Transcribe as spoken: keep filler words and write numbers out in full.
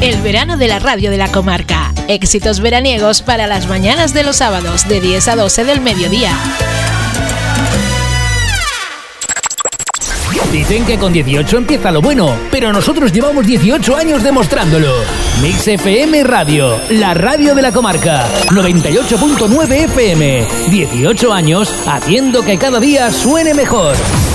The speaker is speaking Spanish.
El verano de la radio de la comarca. Éxitos veraniegos para las mañanas de los sábados de diez a doce del mediodía. Dicen que con dieciocho empieza lo bueno, pero nosotros llevamos dieciocho años demostrándolo. Mix F M Radio, la radio de la comarca. noventa y ocho punto nueve F M. dieciocho años haciendo que cada día suene mejor.